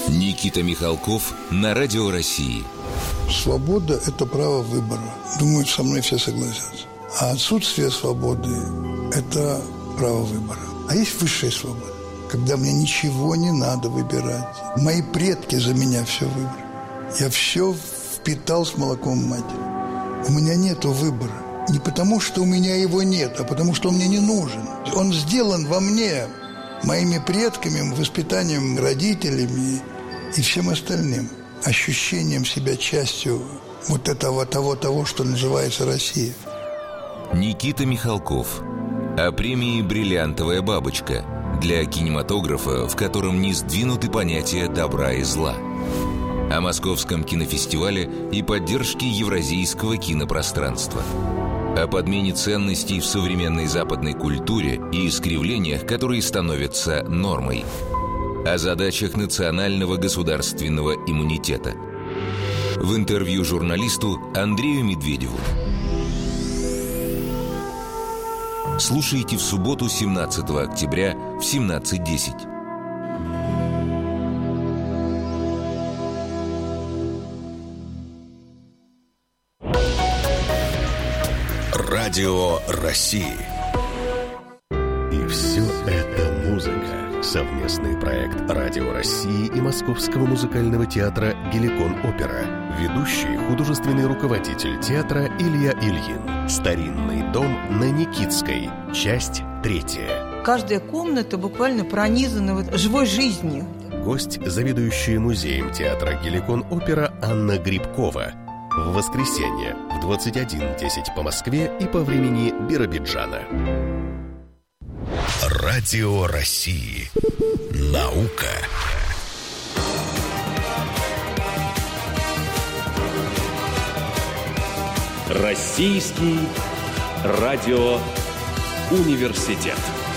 Никита Михалков на Радио России. Свобода – это право выбора. Думаю, со мной все согласятся. А отсутствие свободы – это право выбора. А есть высшая свобода, когда мне ничего не надо выбирать. Мои предки за меня все выбрали. Я все впитал с молоком матери. У меня нету выбора. Не потому, что у меня его нет, а потому, что он мне не нужен. Он сделан во мне, моими предками, воспитанием родителями и всем остальным. Ощущением себя частью вот этого того, что называется Россия. Никита Михалков. О премии «Бриллиантовая бабочка» для кинематографа, в котором не сдвинуты понятия добра и зла. О Московском кинофестивале и поддержке евразийского кинопространства. О подмене ценностей в современной западной культуре и искривлениях, которые становятся нормой. О задачах национального государственного иммунитета. В интервью журналисту Андрею Медведеву. Слушайте в субботу, 17 октября в 17:10. Радио России. И все это музыка. Совместный проект Радио России и Московского музыкального театра «Геликон-опера». Ведущий художественный руководитель театра Илья Ильин. Старинный дом на Никитской. Часть 3. Каждая комната буквально пронизана живой жизнью. Гость, заведующая музеем театра «Геликон-опера» Анна Грибкова. В воскресенье в 21:10 по Москве и по времени Биробиджана. Радио России. Наука. Российский радиоуниверситет.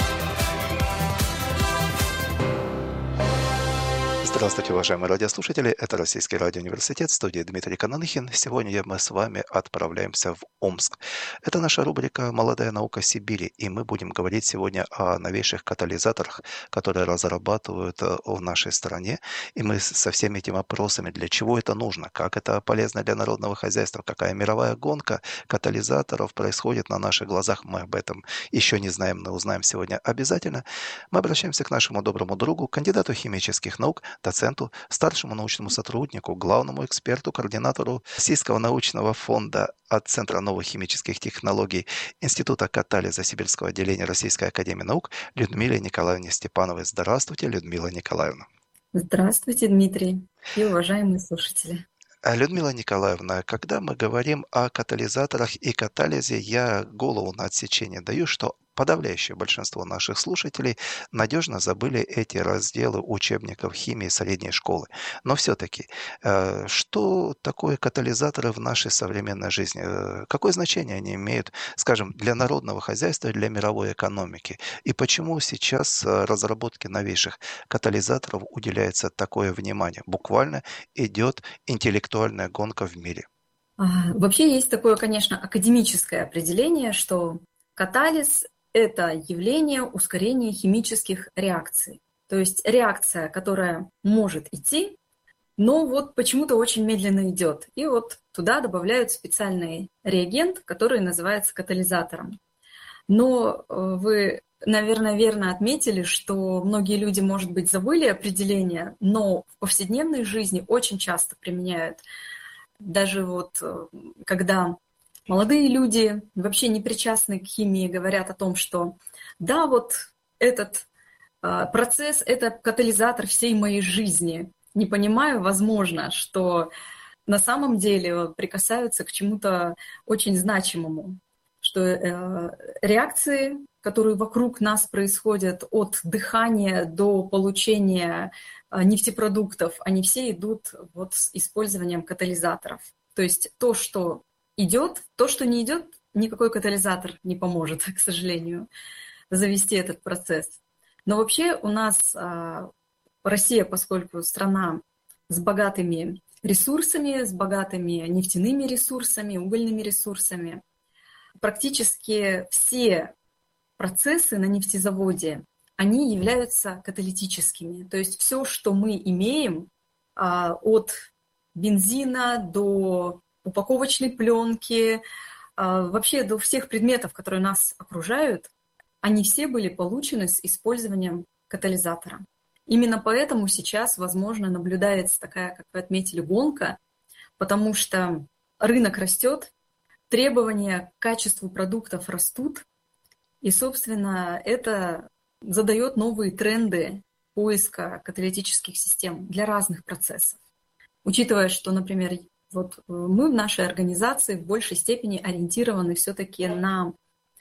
Здравствуйте, уважаемые радиослушатели. Это Российский радиоуниверситет, в студии Дмитрий Кананыхин. Сегодня мы с вами отправляемся в Омск. Это наша рубрика «Молодая наука Сибири», и мы будем говорить сегодня о новейших катализаторах, которые разрабатывают в нашей стране. И мы со всеми этими вопросами, для чего это нужно, как это полезно для народного хозяйства, какая мировая гонка катализаторов происходит на наших глазах. Мы об этом еще не знаем, но узнаем сегодня обязательно. Мы обращаемся к нашему доброму другу, кандидату химических наук, доценту, старшему научному сотруднику, главному эксперту, координатору Российского научного фонда от Центра новых химических технологий Института катализа Сибирского отделения Российской академии наук Людмиле Николаевне Степановой. Здравствуйте, Людмила Николаевна. Здравствуйте, Дмитрий и уважаемые слушатели. Людмила Николаевна, когда мы говорим о катализаторах и катализе, я голову на отсечение даю, что подавляющее большинство наших слушателей надежно забыли эти разделы учебников химии средней школы. Но все-таки, что такое катализаторы в нашей современной жизни? Какое значение они имеют, скажем, для народного хозяйства и для мировой экономики? И почему сейчас разработке новейших катализаторов уделяется такое внимание? Буквально идет интеллектуальная гонка в мире. Вообще есть такое, конечно, академическое определение, что катализ – это явление ускорения химических реакций. То есть реакция, которая может идти, но вот почему-то очень медленно идет. И вот туда добавляют специальный реагент, который называется катализатором. Но вы, наверное, верно отметили, что многие люди, может быть, забыли определение, но в повседневной жизни очень часто применяют. Даже вот когда молодые люди, вообще не причастные к химии, говорят о том, что да, вот этот процесс – это катализатор всей моей жизни. Не понимаю, возможно, что на самом деле прикасаются к чему-то очень значимому, что реакции, которые вокруг нас происходят от дыхания до получения нефтепродуктов, они все идут вот с использованием катализаторов. То есть то, что идет, то, что не идет, никакой катализатор не поможет, к сожалению, завести этот процесс. Но вообще у нас Россия, поскольку страна с богатыми ресурсами, с богатыми нефтяными ресурсами, угольными ресурсами, практически все процессы на нефтезаводе, они являются каталитическими. То есть все, что мы имеем, от бензина до упаковочной пленки, вообще до всех предметов, которые нас окружают, они все были получены с использованием катализатора. Именно поэтому сейчас, возможно, наблюдается такая, как вы отметили, гонка, потому что рынок растет, требования к качеству продуктов растут, и, собственно, это задает новые тренды поиска каталитических систем для разных процессов. Учитывая, что, например, вот мы в нашей организации в большей степени ориентированы все-таки на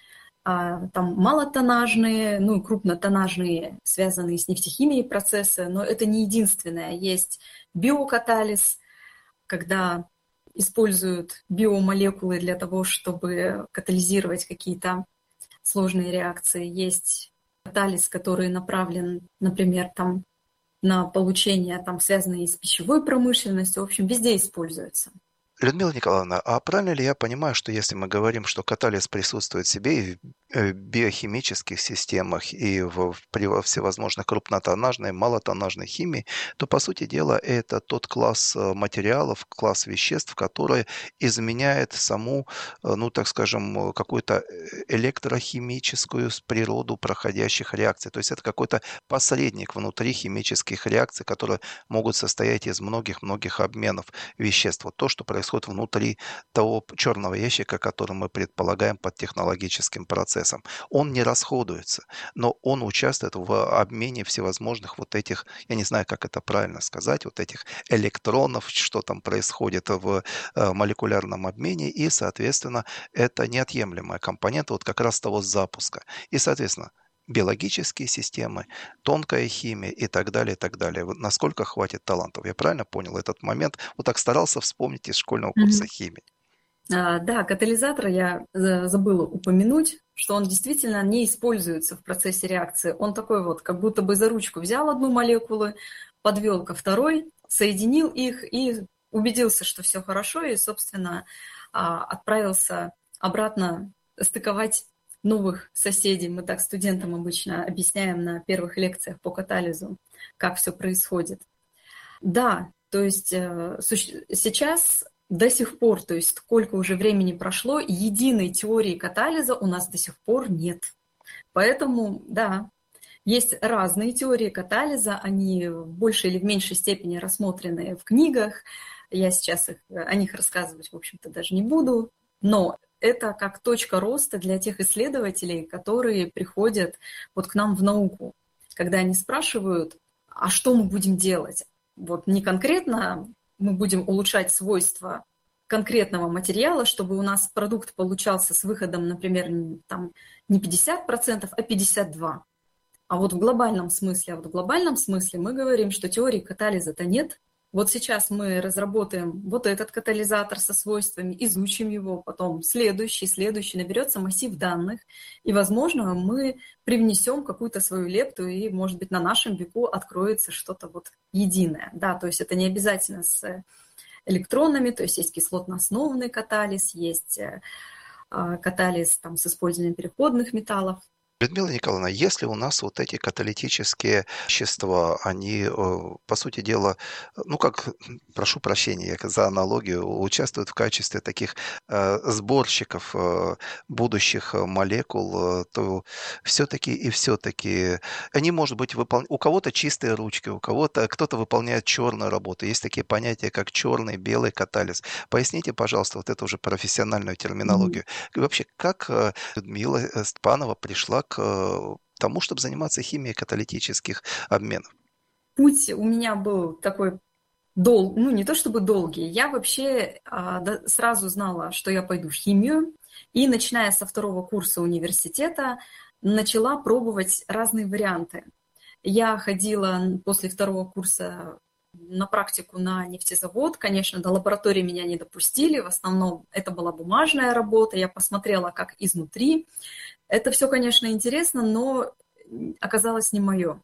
там малотоннажные, ну и крупнотоннажные, связанные с нефтехимией процессы, но это не единственное. Есть биокатализ, когда используют биомолекулы для того, чтобы катализировать какие-то сложные реакции. Есть катализ, который направлен, например, там, на получение, там, связанные с пищевой промышленностью. В общем, везде используется. Людмила Николаевна, а правильно ли я понимаю, что если мы говорим, что катализ присутствует в себе и в биохимических системах, и при всевозможных крупнотоннажной, малотоннажной химии, то, по сути дела, это тот класс материалов, класс веществ, который изменяет саму, ну, так скажем, какую-то электрохимическую природу проходящих реакций. То есть это какой-то посредник внутри химических реакций, которые могут состоять из многих-многих обменов веществ. Вот то, что происходит внутри того черного ящика, который мы предполагаем под технологическим процессом. Он не расходуется, но он участвует в обмене всевозможных вот этих, я не знаю, как это правильно сказать, вот этих электронов, что там происходит в молекулярном обмене, и, соответственно, это неотъемлемая компонента вот как раз того запуска. И, соответственно, биологические системы, тонкая химия и так далее, и так далее. Вот насколько хватит талантов? Я правильно понял этот момент? Вот так старался вспомнить из школьного курса химии. Да, катализатор я забыла упомянуть, что он действительно не используется в процессе реакции. Он такой вот, как будто бы за ручку взял одну молекулу, подвел ко второй, соединил их и убедился, что все хорошо, и, собственно, отправился обратно стыковать новых соседей. Мы так студентам обычно объясняем на первых лекциях по катализу, как все происходит. Да, то есть сейчас до сих пор, то есть сколько уже времени прошло, единой теории катализа у нас до сих пор нет. Поэтому, да, есть разные теории катализа, они в большей или в меньшей степени рассмотрены в книгах. Я сейчас о них рассказывать, в общем-то, даже не буду, но это как точка роста для тех исследователей, которые приходят вот к нам в науку, когда они спрашивают, а что мы будем делать? Вот не конкретно мы будем улучшать свойства конкретного материала, чтобы у нас продукт получался с выходом, например, там, не 50%, а 52%. А вот в глобальном смысле мы говорим, что теории катализа-то нет. Вот сейчас мы разработаем вот этот катализатор со свойствами, изучим его, потом следующий, наберется массив данных, и, возможно, мы привнесем какую-то свою лепту, и, может быть, на нашем веку откроется что-то вот единое. Да, то есть это не обязательно с электронами, то есть есть кислотно-основный катализ, есть катализ там, с использованием переходных металлов. Людмила Николаевна, если у нас вот эти каталитические вещества, они, по сути дела, ну как, прошу прощения за аналогию, участвуют в качестве таких сборщиков будущих молекул, то все-таки они, может быть, у кого-то чистые ручки, у кого-то кто-то выполняет черную работу. Есть такие понятия, как черный, белый катализ. Поясните, пожалуйста, вот эту уже профессиональную терминологию. И вообще, как Людмила Степанова пришла к тому, чтобы заниматься химией каталитических обменов? Путь у меня был такой не то чтобы долгий. Я вообще сразу знала, что я пойду в химию, и начиная со 2-го курса университета начала пробовать разные варианты. Я ходила после 2-го курса на практику на нефтезавод. Конечно, до лаборатории меня не допустили. В основном это была бумажная работа. Я посмотрела, как изнутри. Это все, конечно, интересно, но оказалось не мое.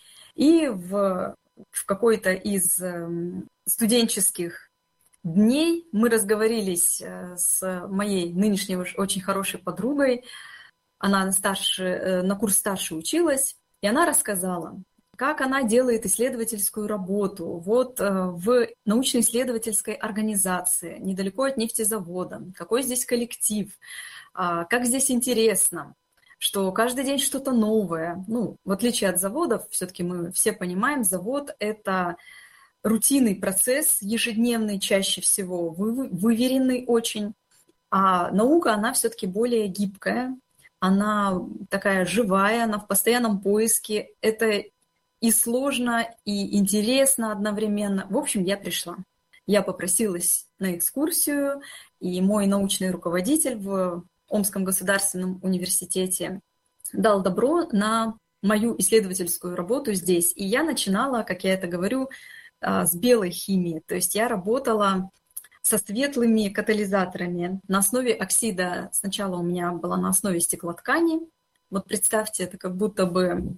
И в какой-то из студенческих дней мы разговорились с моей нынешней очень хорошей подругой. Она на курс старше училась, и она рассказала, как она делает исследовательскую работу. Вот в научно-исследовательской организации, недалеко от нефтезавода, какой здесь коллектив, как здесь интересно, что каждый день что-то новое. Ну, в отличие от заводов, все-таки мы все понимаем, завод – это рутинный процесс, ежедневный чаще всего, выверенный очень. А наука, она все-таки более гибкая, она такая живая, она в постоянном поиске. Это и сложно, и интересно одновременно. В общем, я пришла. Я попросилась на экскурсию, и мой научный руководитель в Омском государственном университете дал добро на мою исследовательскую работу здесь. И я начинала, как я это говорю, с белой химии. То есть я работала со светлыми катализаторами на основе оксида. Сначала у меня была на основе стеклоткани. Вот представьте, это как будто бы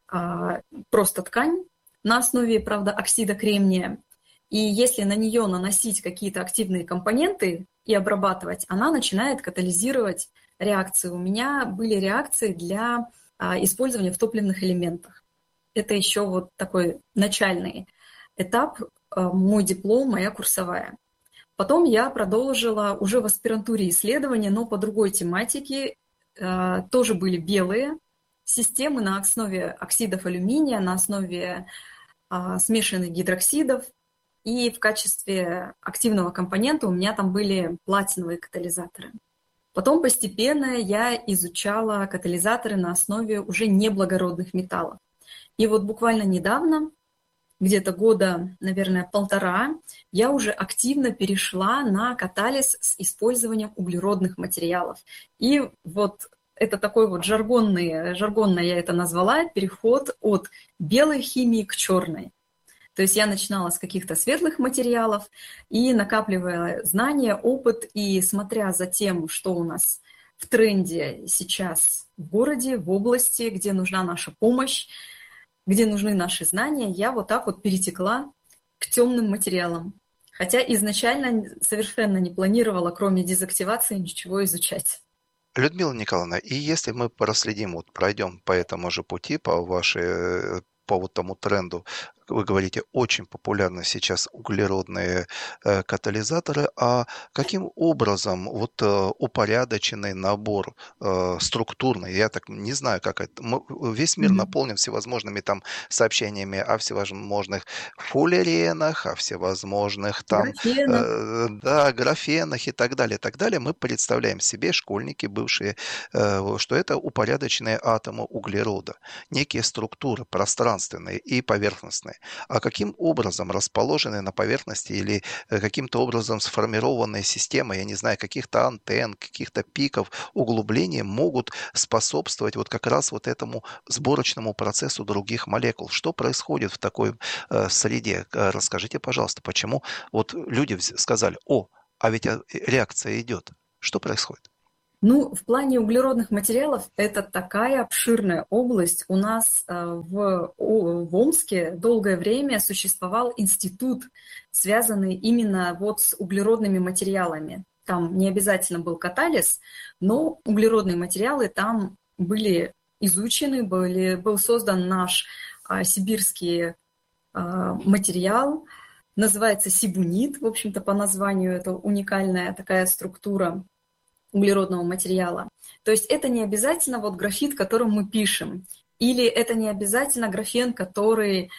просто ткань на основе, правда, оксида кремния. И если на нее наносить какие-то активные компоненты и обрабатывать, она начинает катализировать реакции. У меня были реакции для использования в топливных элементах. Это еще вот такой начальный этап, мой диплом, моя курсовая. Потом я продолжила уже в аспирантуре исследования, но по другой тематике. Тоже были белые системы на основе оксидов алюминия, на основе смешанных гидроксидов. И в качестве активного компонента у меня там были платиновые катализаторы. Потом постепенно я изучала катализаторы на основе уже неблагородных металлов. И вот буквально недавно, где-то года, наверное, 1,5, я уже активно перешла на катализ с использованием углеродных материалов. И вот это такой вот жаргонно я это назвала, переход от белой химии к черной. То есть я начинала с каких-то светлых материалов и, накапливая знания, опыт, и смотря за тем, что у нас в тренде сейчас в городе, в области, где нужна наша помощь, где нужны наши знания, я вот так вот перетекла к темным материалам. Хотя изначально совершенно не планировала, кроме дезактивации, ничего изучать. Людмила Николаевна, и если мы проследим, вот пройдем по этому же пути, по вот тому тренду, вы говорите, очень популярны сейчас углеродные катализаторы, а каким образом вот упорядоченный набор структурный, я так не знаю, как это, весь мир наполнен всевозможными там сообщениями о всевозможных фуллеренах, о всевозможных там, графенах и так далее, мы представляем себе, школьники бывшие, что это упорядоченные атомы углерода, некие структуры пространственные и поверхностные. А каким образом расположены на поверхности или каким-то образом сформированные системы, я не знаю, каких-то антенн, каких-то пиков, углубления могут способствовать вот как раз вот этому сборочному процессу других молекул? Что происходит в такой среде? Расскажите, пожалуйста, почему вот люди сказали, а ведь реакция идет. Что происходит? Ну, в плане углеродных материалов это такая обширная область. У нас в Омске долгое время существовал институт, связанный именно вот с углеродными материалами. Там не обязательно был катализ, но углеродные материалы там были изучены, был создан наш сибирский материал, называется сибунит, в общем-то, по названию, это уникальная такая структура углеродного материала. То есть это не обязательно вот графит, которым мы пишем, или это не обязательно графен, который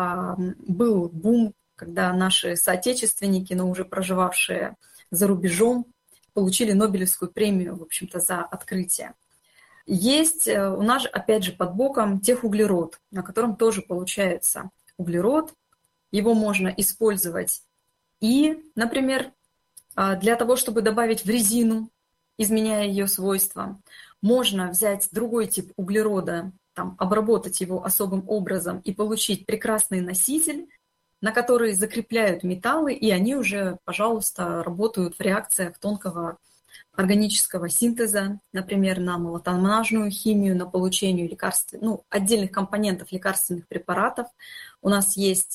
был бум, когда наши соотечественники, но уже проживавшие за рубежом, получили Нобелевскую премию, в общем-то, за открытие. Есть у нас, опять же, под боком техуглерод, на котором тоже получается углерод. Его можно использовать и, например, для того, чтобы добавить в резину, изменяя ее свойства. Можно взять другой тип углерода, там, обработать его особым образом и получить прекрасный носитель, на который закрепляют металлы, и они уже, пожалуйста, работают в реакциях тонкого органического синтеза, например, на молотонажную химию, на получение отдельных компонентов лекарственных препаратов. У нас есть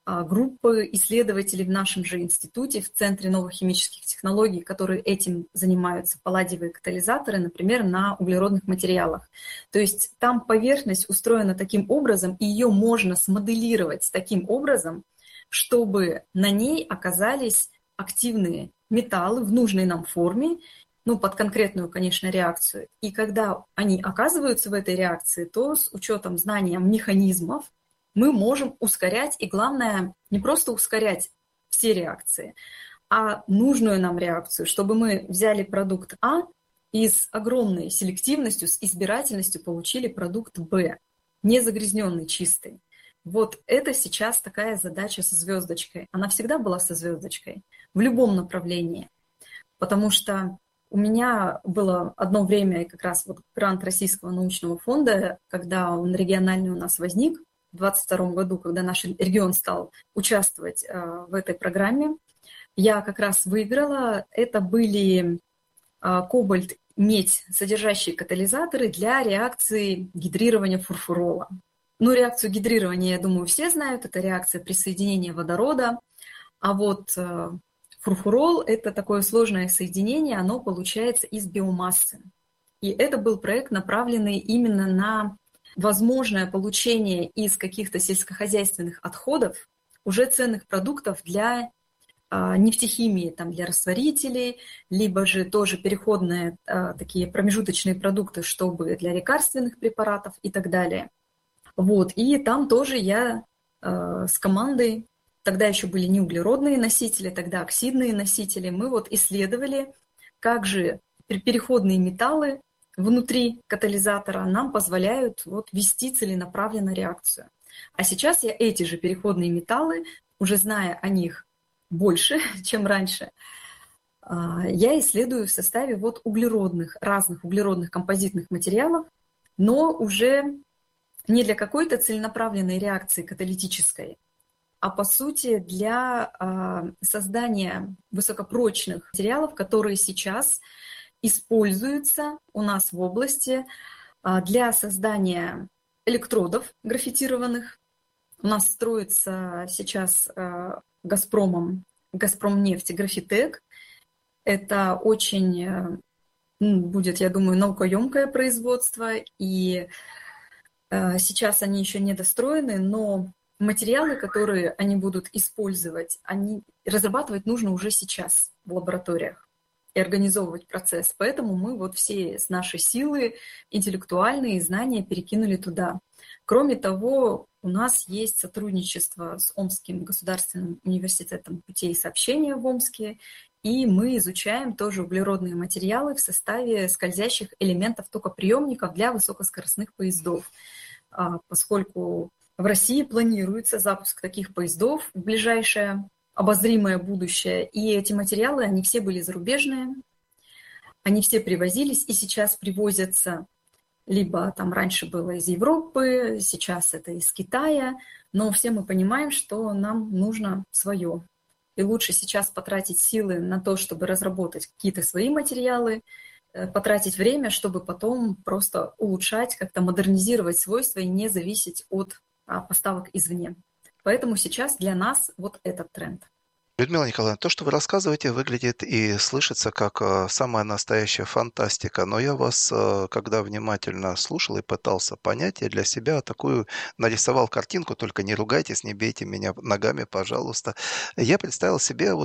группы исследователей в нашем же институте, в Центре новых химических технологий, которые этим занимаются, палладиевые катализаторы, например, на углеродных материалах. То есть там поверхность устроена таким образом, и ее можно смоделировать таким образом, чтобы на ней оказались активные металлы в нужной нам форме, под конкретную, конечно, реакцию. И когда они оказываются в этой реакции, то с учетом знания механизмов мы можем ускорять, и главное, не просто ускорять все реакции, а нужную нам реакцию, чтобы мы взяли продукт А и с огромной селективностью, с избирательностью получили продукт Б, не загрязненный, чистый. Вот это сейчас такая задача со звездочкой. Она всегда была со звездочкой в любом направлении, потому что у меня было одно время как раз грант Российского научного фонда, когда он региональный у нас возник, в 2022 году, когда наш регион стал участвовать в этой программе, я как раз выиграла. Это были кобальт, медь, содержащие катализаторы для реакции гидрирования фурфурола. Реакцию гидрирования, я думаю, все знают. Это реакция присоединения водорода. А фурфурол – это такое сложное соединение, оно получается из биомассы. И это был проект, направленный именно на возможное получение из каких-то сельскохозяйственных отходов уже ценных продуктов для нефтехимии, для растворителей, либо же тоже переходные такие промежуточные продукты, чтобы для лекарственных препаратов и так далее. И там тоже я с командой, тогда еще были не углеродные носители, тогда оксидные носители, мы исследовали, как же переходные металлы внутри катализатора нам позволяют вести целенаправленно реакцию. А сейчас я эти же переходные металлы, уже зная о них больше, чем раньше, я исследую в составе разных углеродных композитных материалов, но уже не для какой-то целенаправленной реакции каталитической, а по сути для создания высокопрочных материалов, которые сейчас используются у нас в области для создания электродов графитированных. У нас строится сейчас Газпромнефть Графитек. Это очень будет, я думаю, наукоемкое производство, и сейчас они еще не достроены, но материалы, которые они будут использовать, разрабатывать нужно уже сейчас в лабораториях и организовывать процесс. Поэтому мы все с нашей силы интеллектуальные знания перекинули туда. Кроме того, у нас есть сотрудничество с Омским государственным университетом путей и сообщения в Омске, и мы изучаем тоже углеродные материалы в составе скользящих элементов токоприемников для высокоскоростных поездов, поскольку в России планируется запуск таких поездов в ближайшее обозримое будущее, и эти материалы, они все были зарубежные, они все привозились и сейчас привозятся, либо раньше было из Европы, сейчас это из Китая, но все мы понимаем, что нам нужно свое. И лучше сейчас потратить силы на то, чтобы разработать какие-то свои материалы, потратить время, чтобы потом просто улучшать, как-то модернизировать свойства и не зависеть от поставок извне. Поэтому сейчас для нас этот тренд. Людмила Николаевна, то, что вы рассказываете, выглядит и слышится как самая настоящая фантастика, но я вас, когда внимательно слушал и пытался понять, я для себя такую нарисовал картинку, только не ругайтесь, не бейте меня ногами, пожалуйста. Я представил себе,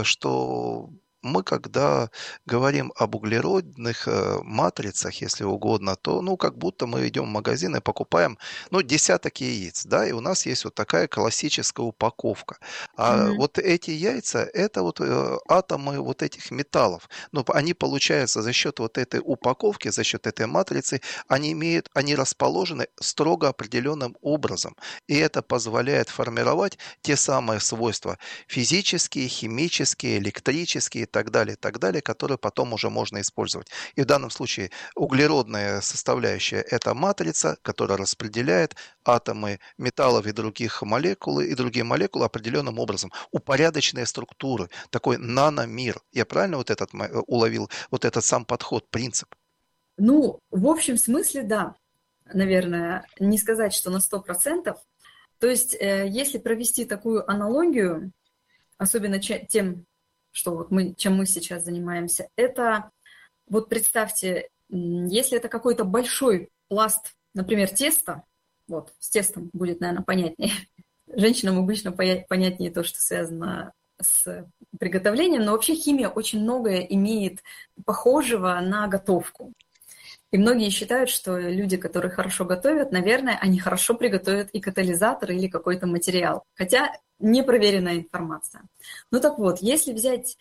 что мы, когда говорим об углеродных матрицах, если угодно, то, как будто мы идем в магазин и покупаем, десяток яиц, да, и у нас есть такая классическая упаковка. А эти яйца, это атомы этих металлов. Но они получаются за счет этой упаковки, за счет этой матрицы, они расположены строго определенным образом. И это позволяет формировать те самые свойства физические, химические, электрические, и так далее, которые потом уже можно использовать. И в данном случае углеродная составляющая – это матрица, которая распределяет атомы металлов и другие молекулы определенным образом. Упорядоченные структуры, такой наномир. Я правильно уловил этот сам подход, принцип? В общем смысле, да. Наверное, не сказать, что на 100%. То есть, если провести такую аналогию, особенно тем, что вот чем мы сейчас занимаемся, это вот представьте, если это какой-то большой пласт, например, теста, вот с тестом будет, наверное, понятнее. Женщинам обычно понятнее то, что связано с приготовлением, но вообще химия очень многое имеет похожего на готовку. И многие считают, что люди, которые хорошо готовят, наверное, они хорошо приготовят и катализатор или какой-то материал. Хотя непроверенная информация. Ну так вот, если взять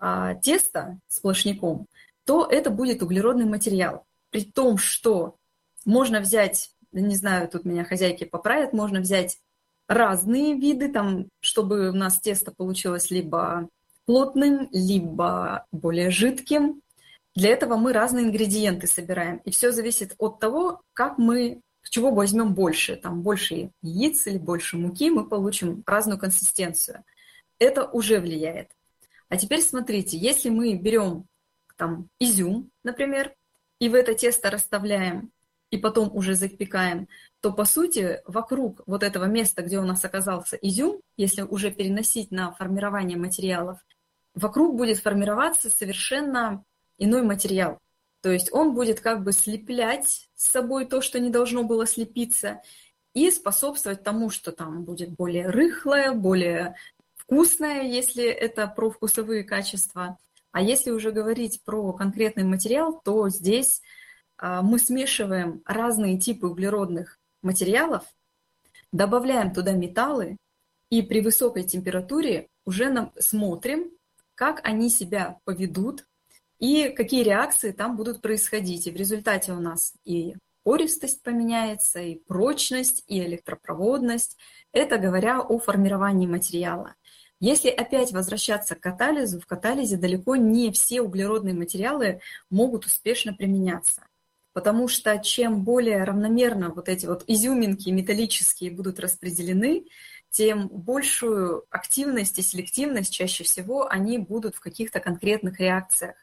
тесто сплошняком, то это будет углеродный материал. При том, что можно взять, не знаю, тут меня хозяйки поправят, можно взять разные виды, там, чтобы у нас тесто получилось либо плотным, либо более жидким. Для этого мы разные ингредиенты собираем. И все зависит от того, чего возьмем больше. Там больше яиц или больше муки, мы получим разную консистенцию. Это уже влияет. А теперь смотрите, если мы берем там изюм, например, и в это тесто расставляем, и потом уже запекаем, то, по сути, вокруг вот этого места, где у нас оказался изюм, если уже переносить на формирование материалов, вокруг будет формироваться совершенно иной материал. То есть он будет как бы слеплять с собой то, что не должно было слепиться, и способствовать тому, что там будет более рыхлое, более вкусное, если это про вкусовые качества. А если уже говорить про конкретный материал, то здесь мы смешиваем разные типы углеродных материалов, добавляем туда металлы, и при высокой температуре уже смотрим, как они себя поведут, и какие реакции там будут происходить. И в результате у нас и пористость поменяется, и прочность, и электропроводность. Это говоря о формировании материала. Если опять возвращаться к катализу, в катализе далеко не все углеродные материалы могут успешно применяться. Потому что чем более равномерно вот эти вот изюминки металлические будут распределены, тем большую активность и селективность чаще всего они будут в каких-то конкретных реакциях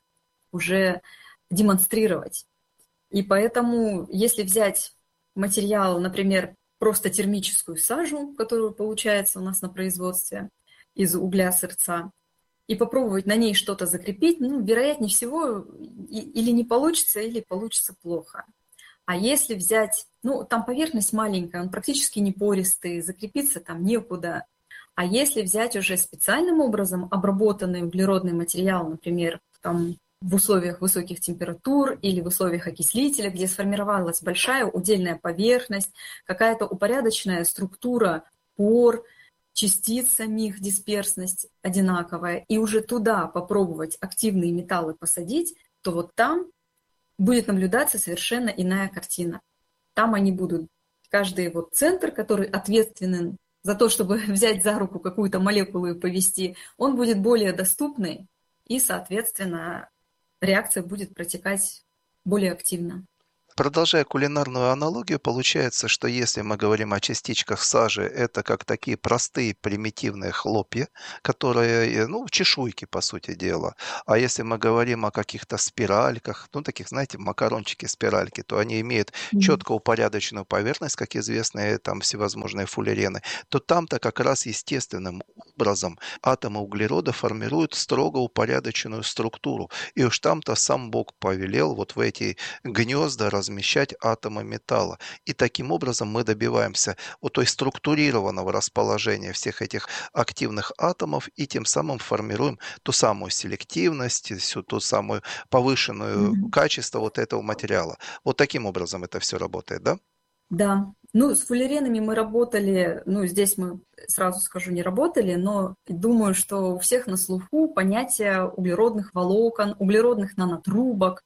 уже демонстрировать. И поэтому, если взять материал, например, просто термическую сажу, которую получается у нас на производстве из угля сырца, и попробовать на ней что-то закрепить, вероятнее всего, или не получится, или получится плохо. А если взять, там поверхность маленькая, он практически не пористый, закрепиться там некуда. А если взять уже специальным образом обработанный углеродный материал, например, там в условиях высоких температур или в условиях окислителя, где сформировалась большая удельная поверхность, какая-то упорядоченная структура пор, частиц самих, дисперсность одинаковая, и уже туда попробовать активные металлы посадить, то вот там будет наблюдаться совершенно иная картина. Там они будут, каждый вот центр, который ответственен за то, чтобы взять за руку какую-то молекулу и повести, он будет более доступный, и, соответственно, реакция будет протекать более активно. Продолжая кулинарную аналогию, получается, что если мы говорим о частичках сажи, это как такие простые примитивные хлопья, которые, чешуйки, по сути дела. А если мы говорим о каких-то спиральках, таких, знаете, макарончики-спиральки, то они имеют четко упорядоченную поверхность, как известные там всевозможные фуллерены, то там-то как раз естественным образом атомы углерода формируют строго упорядоченную структуру. И уж там-то сам Бог повелел вот в эти гнезда размещать атомы металла. И таким образом мы добиваемся вот той структурированного расположения всех этих активных атомов и тем самым формируем ту самую селективность, всю ту самую повышенную качество вот этого материала. Вот таким образом это все работает, да? Да. С фуллеренами мы работали, здесь мы, сразу скажу, не работали, но думаю, что у всех на слуху понятие углеродных волокон, углеродных нанотрубок.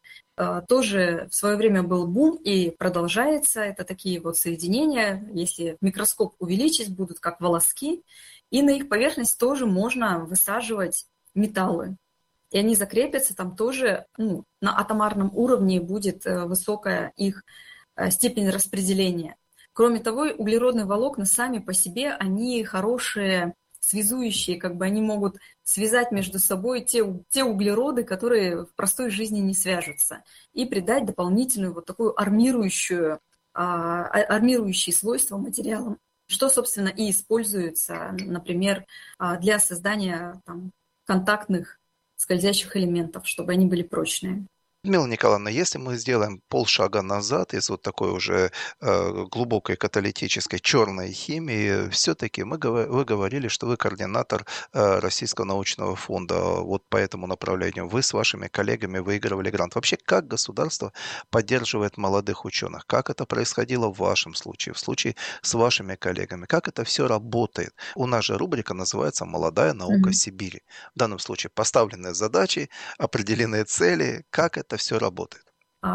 Тоже в свое время был бум и продолжается. Это такие вот соединения, если микроскоп увеличить, будут как волоски, и на их поверхность тоже можно высаживать металлы. И они закрепятся, там тоже на атомарном уровне будет высокая их степень распределения. Кроме того, углеродные волокна сами по себе, они хорошие связующие, они могут связать между собой те углероды, которые в простой жизни не свяжутся, и придать дополнительную вот такую армирующие свойства материалам, что, собственно, и используется, например, для создания контактных скользящих элементов, чтобы они были прочные. Людмила Николаевна, если мы сделаем полшага назад из вот такой уже глубокой каталитической черной химии, все-таки вы говорили, что вы координатор Российского научного фонда. Вот по этому направлению вы с вашими коллегами выигрывали грант. Вообще, как государство поддерживает молодых ученых? Как это происходило в вашем случае, в случае с вашими коллегами? Как это все работает? У нас же рубрика называется «Молодая наука Сибири». В данном случае поставленные задачи, определенные цели. Как это все работает?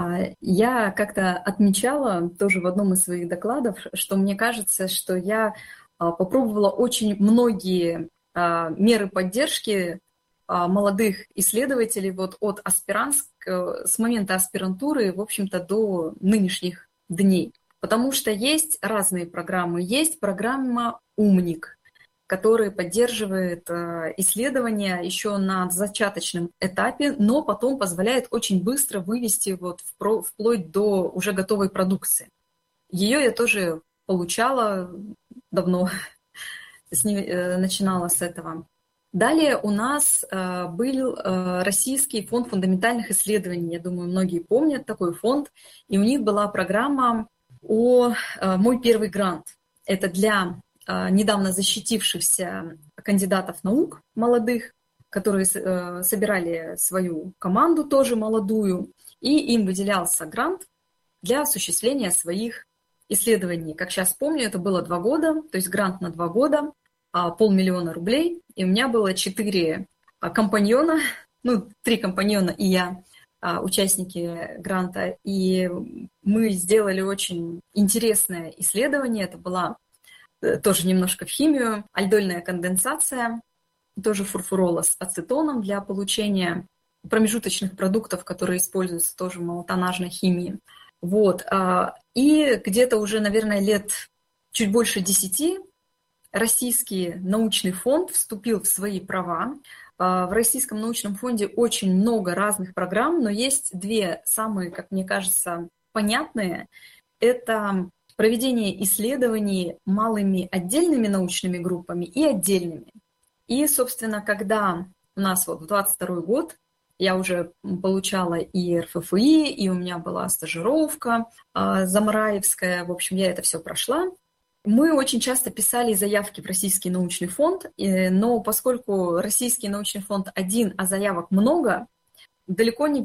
Я как-то отмечала тоже в одном из своих докладов, что мне кажется, что я попробовала очень многие меры поддержки молодых исследователей вот от с момента аспирантуры, в общем-то, до нынешних дней. Потому что есть разные программы. Есть программа «Умник», который поддерживает исследования еще на зачаточном этапе, но потом позволяет очень быстро вывести вплоть до уже готовой продукции. Ее я тоже получала давно, начинала с этого. Далее у нас был Российский фонд фундаментальных исследований. Я думаю, многие помнят такой фонд. И у них была программа «Мой первый грант». Это для недавно защитившихся кандидатов наук молодых, которые собирали свою команду тоже молодую, и им выделялся грант для осуществления своих исследований. Как сейчас помню, это было 2 года, то есть грант на 2 года, 500 000 рублей, и у меня было 4 компаньона, 3 компаньона и я, участники гранта, и мы сделали очень интересное исследование, это была тоже немножко в химию, альдольная конденсация, тоже фурфурола с ацетоном для получения промежуточных продуктов, которые используются тоже в малотоннажной химии. Вот. И где-то уже, наверное, лет чуть больше 10 Российский научный фонд вступил в свои права. В Российском научном фонде очень много разных программ, но есть 2 самые, как мне кажется, понятные. Это проведение исследований малыми отдельными научными группами и отдельными. И, собственно, когда у нас в 22 год я уже получала и РФФИ, и у меня была стажировка замараевская, в общем, я это все прошла. Мы очень часто писали заявки в Российский научный фонд, но поскольку Российский научный фонд один, а заявок много, далеко не...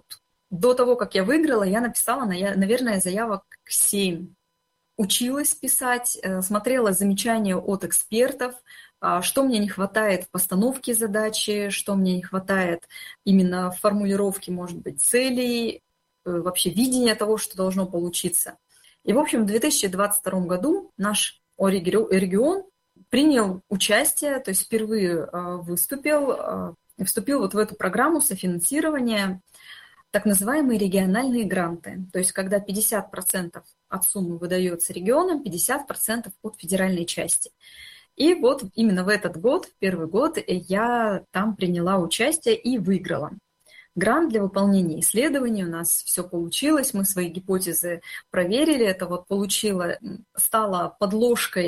до того, как я выиграла, я написала, наверное, заявок 7. Училась писать, смотрела замечания от экспертов, что мне не хватает в постановке задачи, что мне не хватает именно в формулировке, может быть, целей, вообще видения того, что должно получиться. И, в общем, в 2022 году наш регион принял участие, то есть впервые вступил вот в эту программу софинансирования, так называемые региональные гранты. То есть когда 50% от суммы выдается регионам, 50% от федеральной части. И вот именно в этот год, первый год, я там приняла участие и выиграла грант для выполнения исследований. У нас все получилось, мы свои гипотезы проверили. Это вот стало подложкой